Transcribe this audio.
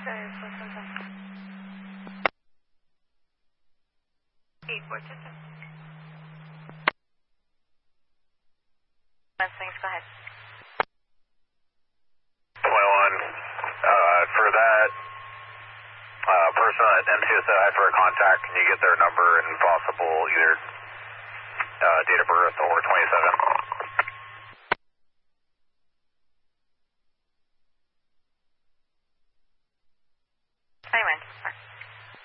Sorry, 8410. Things, go ahead. 21. For that person at MCSI for a contact, can you get their number and possible either date of birth or 27?